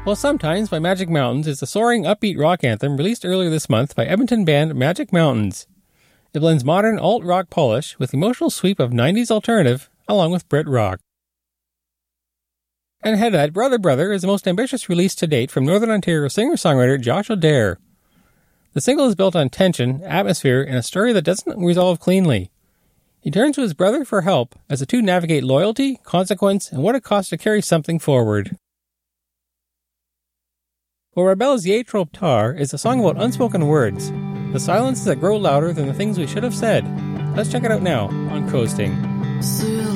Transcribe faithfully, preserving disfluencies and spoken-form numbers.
Well, Sometimes by Magic Mountains is a soaring, upbeat rock anthem released earlier this month by Edmonton band Magic Mountains. It blends modern alt-rock polish with the emotional sweep of nineties alternative, along with Brit rock. And ahead of that, Brother Brother is the most ambitious release to date from Northern Ontario singer-songwriter Josh Adair. The single is built on tension, atmosphere, and a story that doesn't resolve cleanly. He turns to his brother for help as the two navigate loyalty, consequence, and what it costs to carry something forward. Well, Rebel's Yetro Tar is a song about unspoken words, the silences that grow louder than the things we should have said. Let's check it out now on Coasting.